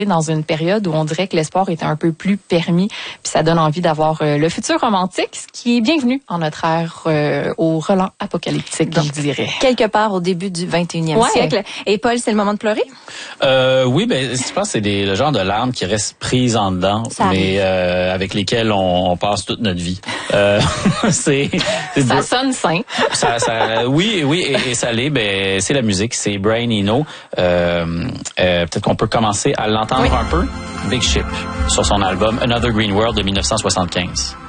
dans une période où on dirait que l'espoir est un peu plus permis, puis ça donne envie d'avoir le futur romantique, ce qui est bienvenu en notre ère au relent apocalyptique, je dirais. Quelque part au début du 21e siècle. Et Paul, c'est le moment de pleurer? Oui, je pense que c'est le genre de larmes qui restent prises en dedans, mais avec lesquelles on passe toute notre vie. Ça sonne sain. Oui, et ça l'est. C'est la musique, c'est Brian Eno. Peut-être qu'on peut commencer à l'entendre un peu. Big Ship, sur son album Another Green World de 1975.